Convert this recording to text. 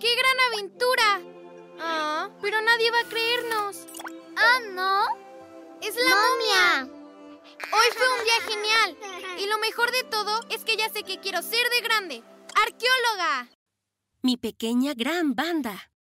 ¡Qué gran aventura! Ah, pero nadie va a creernos. ¿Ah, no? ¡Es la momia! Hoy fue un día genial. Y lo mejor de todo es que ya sé que quiero ser de grande. ¡Arqueóloga! Mi pequeña gran banda.